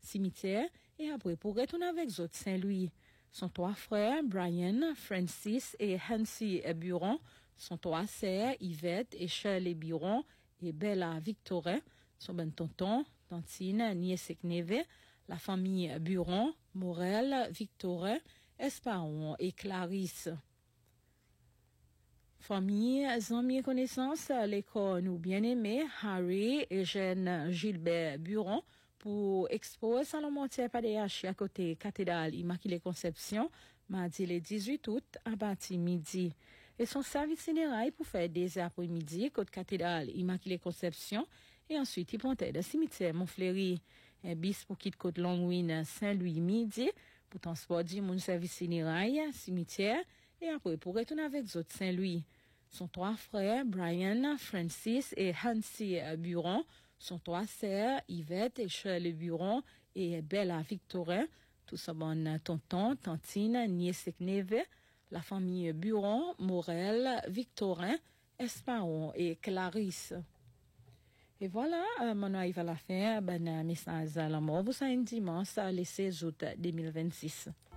cimetière et après pour retourner avec autres Saint-Louis. Son 3 frères, Brian, Francis et Hansi Buron, son 3 sœurs, Yvette et Shirley Buron et Bella Victorin, son ben tonton, tantine, nièce et neve, la famille Buron, Morel, Victorin, Esparon et Clarisse. Famille, amis et connaissances, l'école nous bien-aimés, Harry et Jeanne Gilbert Buron, pour exposer Salomon PDH à côté cathédrale Immaculée Conception, mardi le 18 août à partir midi. Et son service général pour faire des après-midi côté cathédrale Immaculée Conception et ensuite il pontait de cimetière Montfleury. Un bis pour quitter côte Longwin Saint-Louis midi pour transport du mon service général cimetière et après pour retourner avec autres Saint-Louis. Son 3 frères, Brian, Francis et Hansi Buron, son 3 sœurs, Yvette et Shirley Buron et Bella Victorin, tout ça bon tonton, tantine, nièce et neve, la famille Buron, Morel, Victorin, Esparon et Clarisse. Et voilà, mon arrive à la fin, message à la mort, vous savez, dimanche, le 16 août 2026.